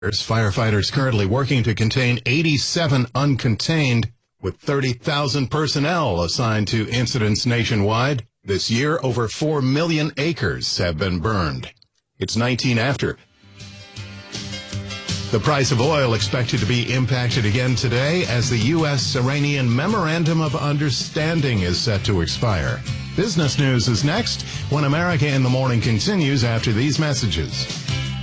Firefighters currently working to contain 87 uncontained, with 30,000 personnel assigned to incidents nationwide. This year, over 4 million acres have been burned. It's 19 after. The price of oil expected to be impacted again today as the U.S.-Iranian Memorandum of Understanding is set to expire. Business News is next when America in the Morning continues after these messages.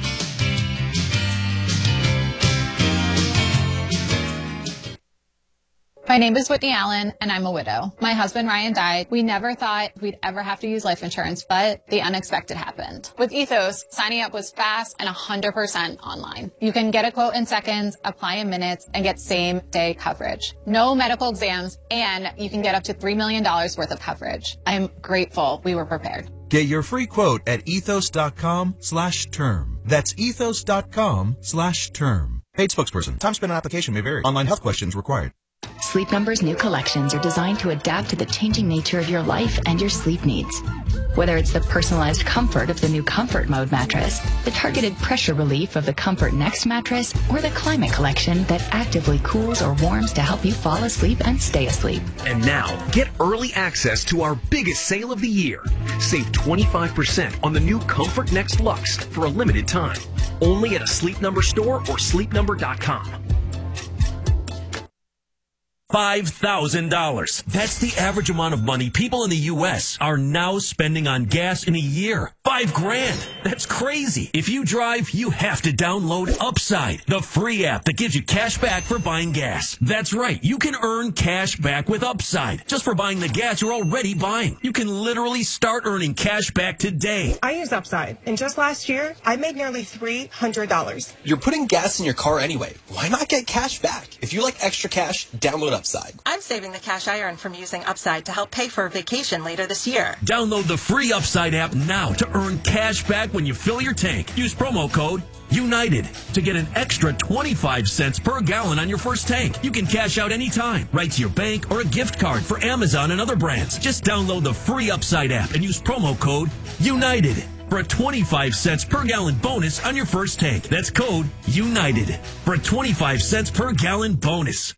My name is Whitney Allen, and I'm a widow. My husband, Ryan, died. We never thought we'd ever have to use life insurance, but the unexpected happened. With Ethos, signing up was fast and 100% online. You can get a quote in seconds, apply in minutes, and get same-day coverage. No medical exams, and you can get up to $3 million worth of coverage. I'm grateful we were prepared. Get your free quote at ethos.com/term. That's ethos.com/term. Paid spokesperson. Time spent on application may vary. Online health questions required. Sleep Number's new collections are designed to adapt to the changing nature of your life and your sleep needs. Whether it's the personalized comfort of the new Comfort Mode mattress, the targeted pressure relief of the Comfort Next mattress, or the Climate Collection that actively cools or warms to help you fall asleep and stay asleep. And now, get early access to our biggest sale of the year. Save 25% on the new Comfort Next Luxe for a limited time. Only at a Sleep Number store or sleepnumber.com. $5,000. That's the average amount of money people in the U.S. are now spending on gas in a year. $5,000. That's crazy. If you drive, you have to download Upside, the free app that gives you cash back for buying gas. That's right. You can earn cash back with Upside just for buying the gas you're already buying. You can literally start earning cash back today. I use Upside, and just last year, I made nearly $300. You're putting gas in your car anyway. Why not get cash back? If you like extra cash, download Upside. I'm saving the cash I earn from using Upside to help pay for a vacation later this year. Download the free Upside app now to earn cash back when you fill your tank. Use promo code UNITED to get an extra 25 cents per gallon on your first tank. You can cash out anytime, right to your bank or a gift card for Amazon and other brands. Just download the free Upside app and use promo code UNITED for a 25 cents per gallon bonus on your first tank. That's code UNITED for a 25 cents per gallon bonus.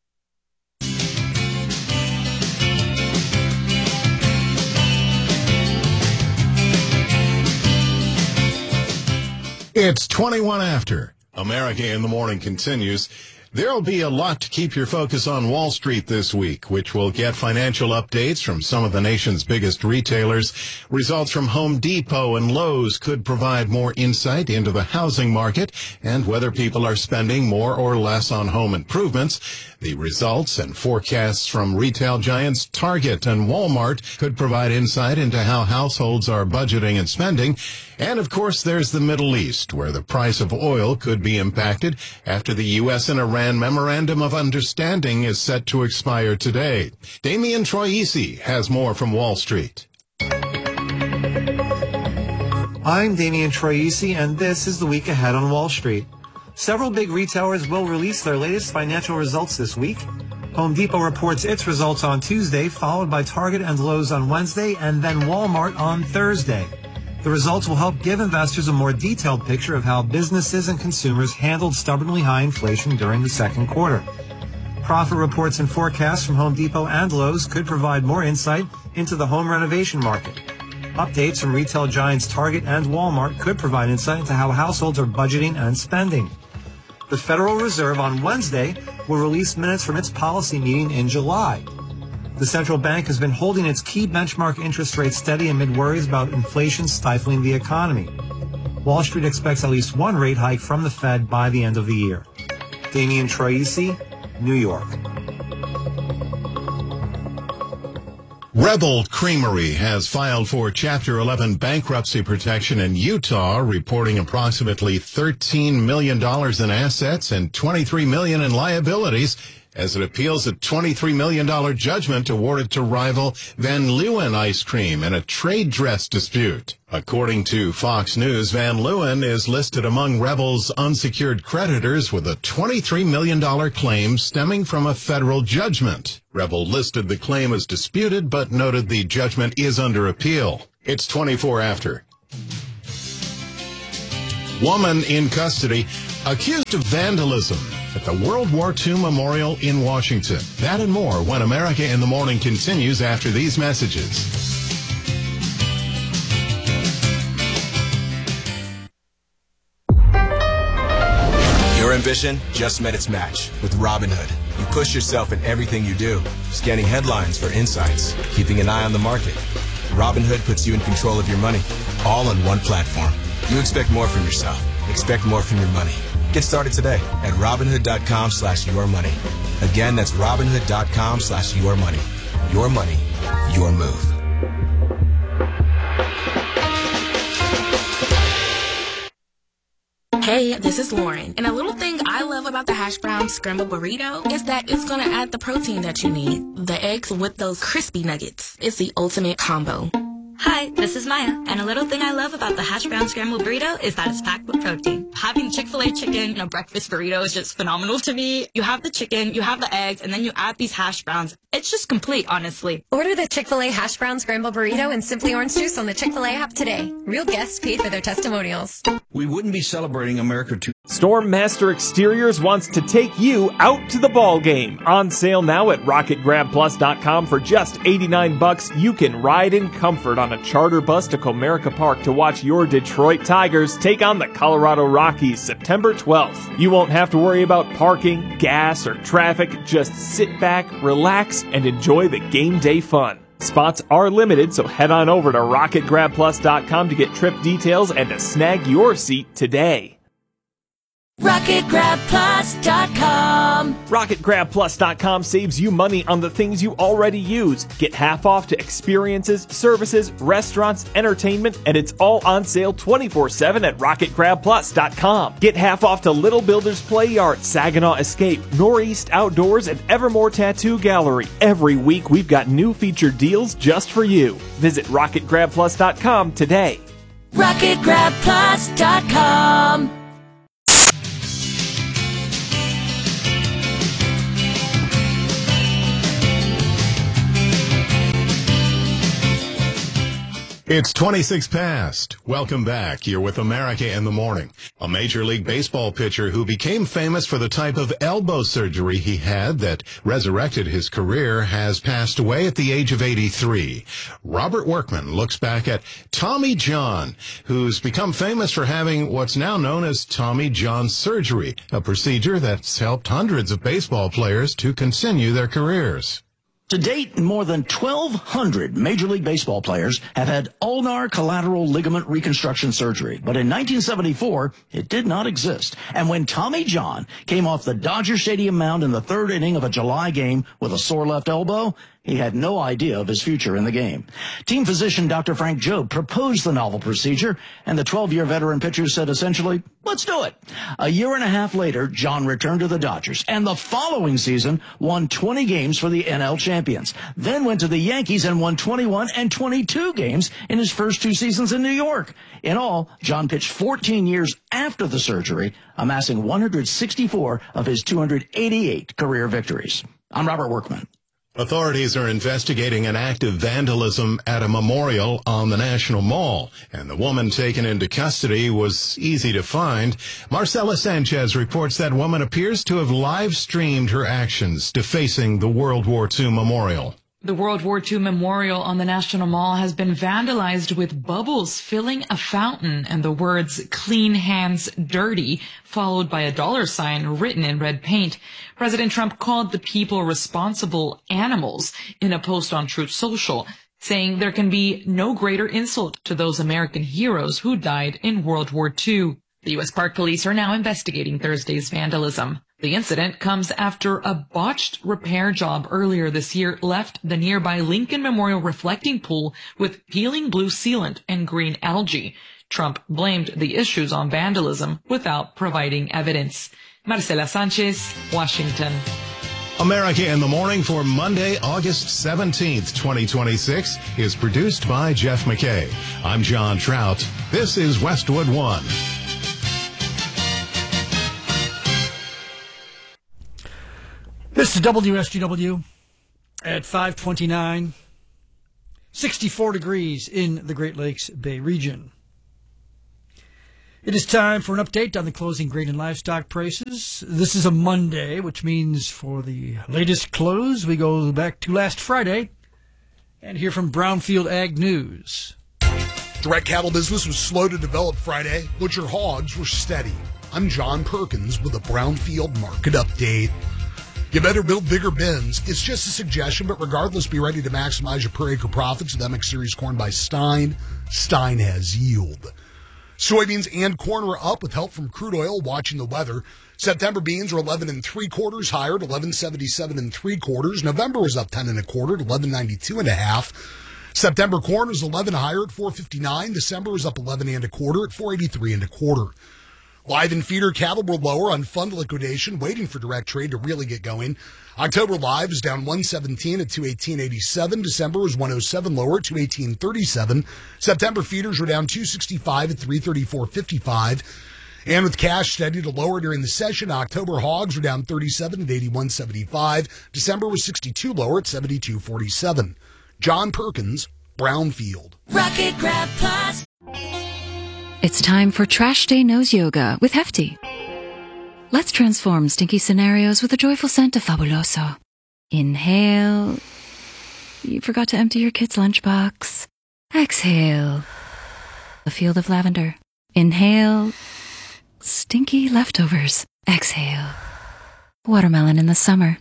It's 21 after. America in the Morning continues. There'll be a lot to keep your focus on Wall Street this week, which will get financial updates from some of the nation's biggest retailers. Results from Home Depot and Lowe's could provide more insight into the housing market and whether people are spending more or less on home improvements. The results and forecasts from retail giants Target and Walmart could provide insight into how households are budgeting and spending. And, of course, there's the Middle East, where the price of oil could be impacted after the U.S. and Iran Memorandum of Understanding is set to expire today. Damian Troisi has more from Wall Street. I'm Damian Troisi, and this is the week ahead on Wall Street. Several big retailers will release their latest financial results this week. Home Depot reports its results on Tuesday, followed by Target and Lowe's on Wednesday, and then Walmart on Thursday. The results will help give investors a more detailed picture of how businesses and consumers handled stubbornly high inflation during the second quarter. Profit reports and forecasts from Home Depot and Lowe's could provide more insight into the home renovation market. Updates from retail giants Target and Walmart could provide insight into how households are budgeting and spending. The Federal Reserve on Wednesday will release minutes from its policy meeting in July. The central bank has been holding its key benchmark interest rate steady amid worries about inflation stifling the economy. Wall Street expects at least one rate hike from the Fed by the end of the year. Damian Troisi, New York. Rebel Creamery has filed for Chapter 11 bankruptcy protection in Utah, reporting approximately $13 million in assets and $23 million in liabilities as it appeals a $23 million judgment awarded to rival Van Leeuwen Ice Cream in a trade dress dispute. According to Fox News, Van Leeuwen is listed among Rebel's unsecured creditors with a $23 million claim stemming from a federal judgment. Rebel listed the claim as disputed, but noted the judgment is under appeal. It's 24 after. Woman in custody accused of vandalism at the World War II Memorial in Washington. That and more when America in the Morning continues after these messages. Your ambition just met its match with Robinhood. You push yourself in everything you do, scanning headlines for insights, keeping an eye on the market. Robinhood puts you in control of your money, all on one platform. You expect more from yourself. Expect more from your money. Get started today at Robinhood.com/yourmoney. Again, that's Robinhood.com/yourmoney. Your money, your move. Hey, this is Lauren, and a little thing I love about the hash brown scrambled burrito is that it's going to add the protein that you need. The eggs with those crispy nuggets. It's the ultimate combo. Hi, this is Maya, and a little thing I love about the hash brown scrambled burrito is that it's packed with protein. Having Chick-fil-A chicken in a breakfast burrito is just phenomenal to me. You have the chicken, you have the eggs, and then you add these hash browns. It's just complete, honestly. Order the Chick-fil-A hash brown scrambled burrito and Simply Orange Juice on the Chick-fil-A app today. Real guests paid for their testimonials. We wouldn't be celebrating America too. Storm Master Exteriors wants to take you out to the ball game. On sale now at RocketGrabPlus.com for just $89. You can ride in comfort on a charter bus to Comerica Park to watch your Detroit Tigers take on the Colorado Rockies September 12th. You won't have to worry about parking, gas, or traffic. Just sit back, relax, and enjoy the game day fun. Spots are limited, so head on over to RocketGrabPlus.com to get trip details and to snag your seat today. RocketGrabPlus.com. RocketGrabPlus.com saves you money on the things you already use. Get half off to experiences, services, restaurants, entertainment, and it's all on sale 24/7 at RocketGrabPlus.com. Get half off to Little Builders Play Yard, Saginaw Escape, Northeast Outdoors, and Evermore Tattoo Gallery. Every week we've got new featured deals just for you. Visit RocketGrabPlus.com today. RocketGrabPlus.com. It's 26 past. Welcome back. You're with America in the Morning. A Major League Baseball pitcher who became famous for the type of elbow surgery he had that resurrected his career has passed away at the age of 83. Robert Workman looks back at Tommy John, who's become famous for having what's now known as Tommy John surgery, a procedure that's helped hundreds of baseball players to continue their careers. To date, more than 1,200 Major League Baseball players have had ulnar collateral ligament reconstruction surgery. But in 1974, it did not exist. And when Tommy John came off the Dodger Stadium mound in the third inning of a July game with a sore left elbow, he had no idea of his future in the game. Team physician Dr. Frank Jobe proposed the novel procedure, and the 12-year veteran pitcher said essentially, let's do it. A year and a half later, John returned to the Dodgers, and the following season won 20 games for the NL champions. Then went to the Yankees and won 21 and 22 games in his first two seasons in New York. In all, John pitched 14 years after the surgery, amassing 164 of his 288 career victories. I'm Robert Workman. Authorities are investigating an act of vandalism at a memorial on the National Mall, and the woman taken into custody was easy to find. Marcela Sanchez reports that woman appears to have live-streamed her actions defacing the World War II memorial. The World War II memorial on the National Mall has been vandalized with bubbles filling a fountain and the words "Clean Hands Dirty," followed by a $sign written in red paint. President Trump called the people responsible animals in a post on Truth Social, saying there can be no greater insult to those American heroes who died in World War II. The U.S. Park Police are now investigating Thursday's vandalism. The incident comes after a botched repair job earlier this year left the nearby Lincoln Memorial reflecting pool with peeling blue sealant and green algae. Trump blamed the issues on vandalism without providing evidence. Marcela Sanchez, Washington. America in the Morning for Monday, August 17th, 2026 is produced by Jeff McKay. I'm John Trout. This is Westwood One. This is WSGW at 5:29, 64 degrees in the Great Lakes Bay region. It is time for an update on the closing grain and livestock prices. This is a Monday, which means for the latest close, we go back to last Friday and hear from Brownfield Ag News. Direct cattle business was slow to develop Friday. Butcher hogs were steady. I'm John Perkins with a Brownfield market update. You better build bigger bins. It's just a suggestion, but regardless, be ready to maximize your per acre profits with MX Series corn by Stein. Stein has yield. Soybeans and corn were up with help from crude oil, watching the weather. September beans were 11 3/4 higher at 11.77 3/4. November was up 10 1/4 to 11.92 1/2. September corn was 11 higher at 4.59. December was up 11 1/4 at 4.83 1/4. Live and feeder cattle were lower on fund liquidation, waiting for direct trade to really get going. October live is down 117 at 218.87. December was 107 lower at 218.37. September feeders were down 265 at 334.55. And with cash steady to lower during the session, October hogs were down 37 at 81.75. December was 62 lower at 72.47. John Perkins, Brownfield. Rocket Grab Plus. It's time for Trash Day Nose Yoga with Hefty. Let's transform stinky scenarios with a joyful scent of Fabuloso. Inhale. You forgot to empty your kid's lunchbox. Exhale. A field of lavender. Inhale. Stinky leftovers. Exhale. Watermelon in the summer.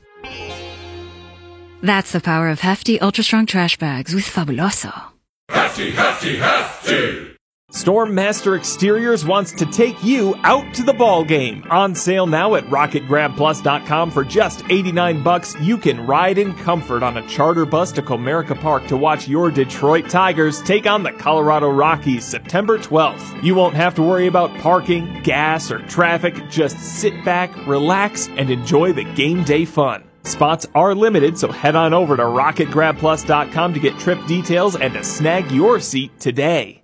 That's the power of Hefty Ultra Strong Trash Bags with Fabuloso. Hefty, Hefty, Hefty! Storm Master Exteriors wants to take you out to the ball game. On sale now at RocketGrabPlus.com for just $89. You can ride in comfort on a charter bus to Comerica Park to watch your Detroit Tigers take on the Colorado Rockies September 12th. You won't have to worry about parking, gas, or traffic. Just sit back, relax, and enjoy the game day fun. Spots are limited, so head on over to RocketGrabPlus.com to get trip details and to snag your seat today.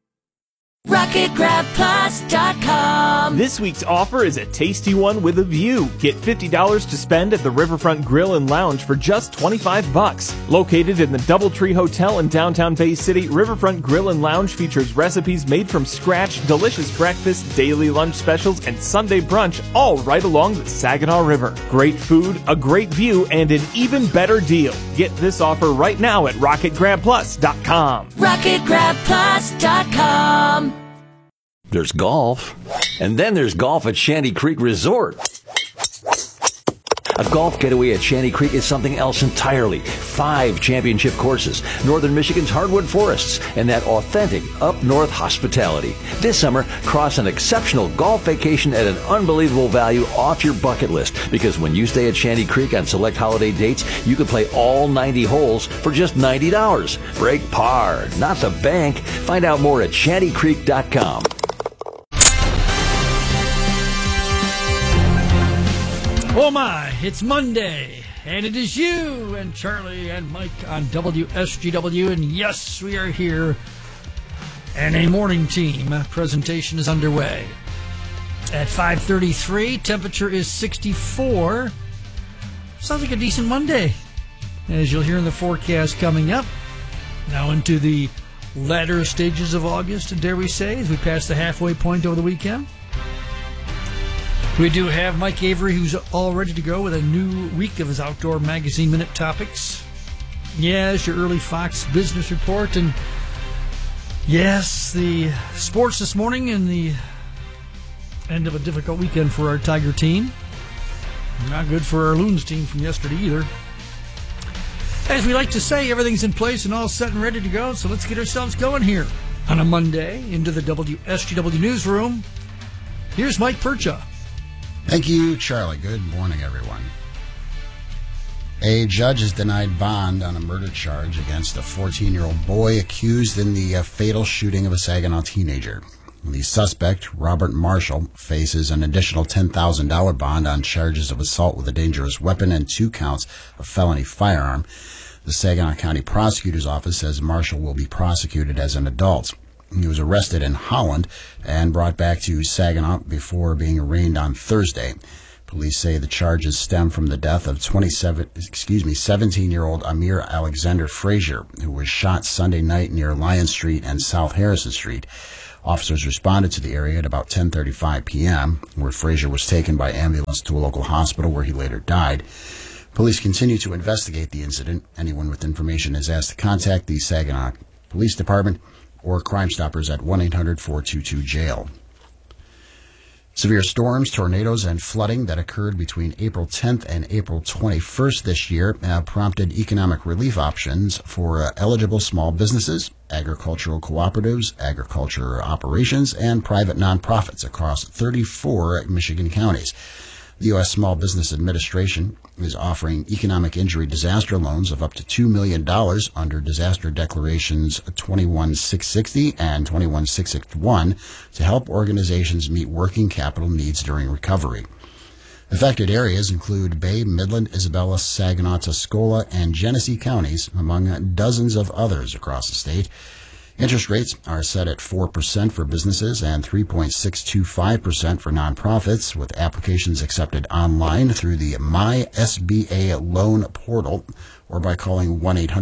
RocketGrabPlus.com. This week's offer is a tasty one with a view. Get $50 to spend at the Riverfront Grill and Lounge for just $25. Located in the Doubletree Hotel in downtown Bay City, Riverfront Grill and Lounge features recipes made from scratch, delicious breakfast, daily lunch specials, and Sunday brunch, all right along the Saginaw River. Great food, a great view, and an even better deal. Get this offer right now at RocketGrabPlus.com. RocketGrabPlus.com. There's golf, and then there's golf at Shanty Creek Resort. A golf getaway at Shanty Creek is something else entirely. 5 championship courses, Northern Michigan's hardwood forests, and that authentic up-north hospitality. This summer, cross an exceptional golf vacation at an unbelievable value off your bucket list, because when you stay at Shanty Creek on select holiday dates, you can play all 90 holes for just $90. Break par, not the bank. Find out more at shantycreek.com. Oh my, it's Monday, and it is you and Charlie and Mike on WSGW, and yes, we are here, and a morning team presentation is underway. At 5:33, temperature is 64. Sounds like a decent Monday, as you'll hear in the forecast coming up. Now into the latter stages of August, and dare we say, as we pass the halfway point over the weekend. We do have Mike Avery, who's all ready to go with a new week of his Outdoor Magazine Minute Topics. Yes, your early Fox Business Report, and yes, the sports this morning and the end of a difficult weekend for our Tiger team. Not good for our Loons team from yesterday either. As we like to say, everything's in place and all set and ready to go, so let's get ourselves going here on a Monday into the WSGW newsroom. Here's Mike Percha. Thank you, Charlie. Good morning, everyone. A judge has denied bond on a murder charge against a 14-year-old boy accused in the fatal shooting of a Saginaw teenager. The suspect, Robert Marshall, faces an additional $10,000 bond on charges of assault with a dangerous weapon and 2 counts of felony firearm. The Saginaw County Prosecutor's Office says Marshall will be prosecuted as an adult. He was arrested in Holland and brought back to Saginaw before being arraigned on Thursday. Police say the charges stem from the death of 17-year-old Amir Alexander Frazier, who was shot Sunday night near Lion Street and South Harrison Street. Officers responded to the area at about 10:35 p.m., where Frazier was taken by ambulance to a local hospital where he later died. Police continue to investigate the incident. Anyone with information is asked to contact the Saginaw Police Department or Crime Stoppers at 1-800-422-JAIL. Severe storms, tornadoes, and flooding that occurred between April 10th and April 21st this year have prompted economic relief options for eligible small businesses, agricultural cooperatives, agriculture operations, and private nonprofits across 34 Michigan counties. The U.S. Small Business Administration is offering economic injury disaster loans of up to $2 million under Disaster Declarations 21660 and 21661 to help organizations meet working capital needs during recovery. Affected areas include Bay, Midland, Isabella, Saginaw, Tuscola, and Genesee counties, among dozens of others across the state. Interest rates are set at 4% for businesses and 3.625% for nonprofits, with applications accepted online through the My SBA Loan portal or by calling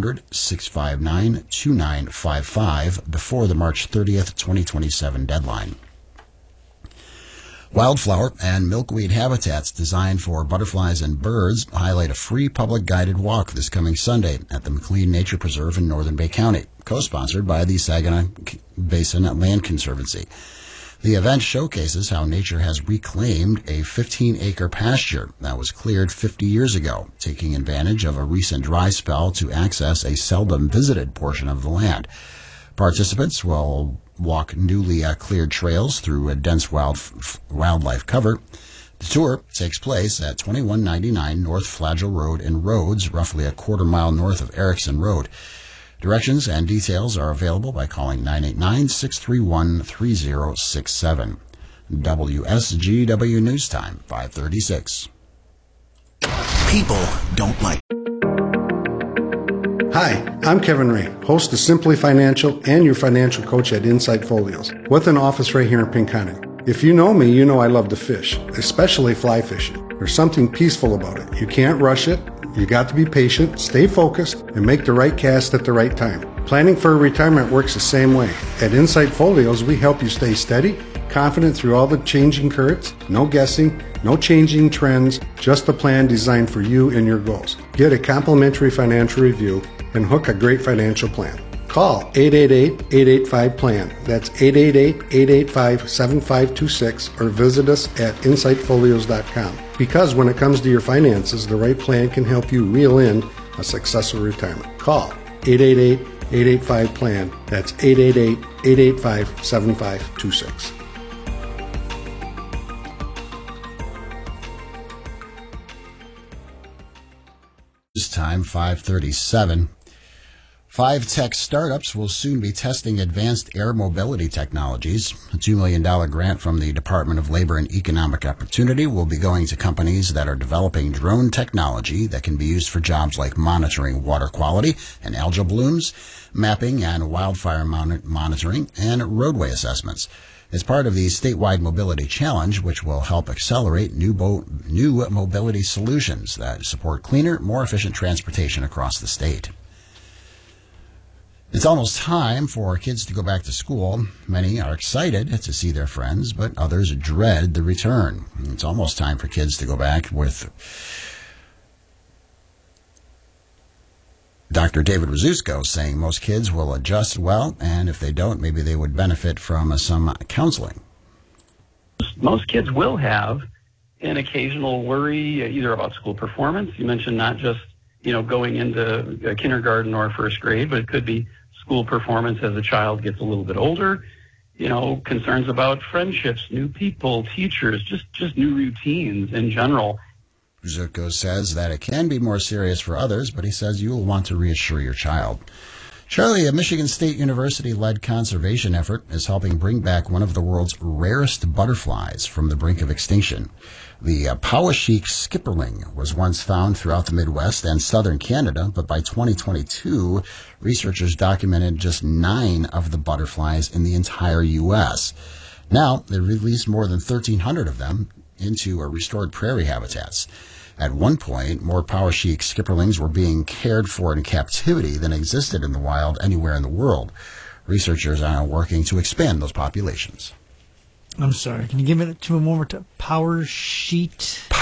1-800-659-2955 before the March 30th, 2027 deadline. Wildflower and milkweed habitats designed for butterflies and birds highlight a free public guided walk this coming Sunday at the McLean Nature Preserve in Northern Bay County, co-sponsored by the Saginaw Basin Land Conservancy. The event showcases how nature has reclaimed a 15-acre pasture that was cleared 50 years ago, taking advantage of a recent dry spell to access a seldom visited portion of the land. Participants will walk newly cleared trails through a dense wildlife cover. The tour takes place at 2199 North Flagel Road in Rhodes, roughly a quarter-mile north of Erickson Road. Directions and details are available by calling 989-631-3067. WSGW News Time, 5:36. People don't like. Hi, I'm Kevin Ray, host of Simply Financial and your financial coach at Insight Folios, with an office right here in Pinconning. If you know me, you know I love to fish, especially fly fishing. There's something peaceful about it. You can't rush it. You got to be patient, stay focused, and make the right cast at the right time. Planning for retirement works the same way. At Insight Folios, we help you stay steady, confident through all the changing currents, no guessing, no changing trends, just a plan designed for you and your goals. Get a complimentary financial review and hook a great financial plan. Call 888-885-PLAN. That's 888-885-7526 or visit us at insightfolios.com. Because when it comes to your finances, the right plan can help you reel in a successful retirement. Call 888-885-PLAN. That's 888-885-7526. This time, 5:37. 5 tech startups will soon be testing advanced air mobility technologies. A $2 million grant from the Department of Labor and Economic Opportunity will be going to companies that are developing drone technology that can be used for jobs like monitoring water quality and algal blooms, mapping and wildfire monitoring, and roadway assessments. It's part of the statewide mobility challenge, which will help accelerate new mobility solutions that support cleaner, more efficient transportation across the state. It's almost time for kids to go back to school. Many are excited to see their friends, but others dread the return. It's almost time for kids to go back, with Dr. David Rizzusko saying most kids will adjust well, and if they don't, maybe they would benefit from some counseling. Most kids will have an occasional worry either about school performance. You mentioned not just, going into kindergarten or first grade, but it could be school performance as a child gets a little bit older, concerns about friendships, new people, teachers, just new routines in general. Rizzuko says that it can be more serious for others, but he says you will want to reassure your child. Charlie, a Michigan State University-led conservation effort, is helping bring back one of the world's rarest butterflies from the brink of extinction. The Poweshiek skipperling was once found throughout the Midwest and southern Canada, but by 2022, researchers documented just 9 of the butterflies in the entire U.S. Now, they released more than 1,300 of them into restored prairie habitats. At one point, more Poweshiek skipperlings were being cared for in captivity than existed in the wild anywhere in the world. Researchers are working to expand those populations. I'm sorry. Can you give it to me one more time? Power sheet.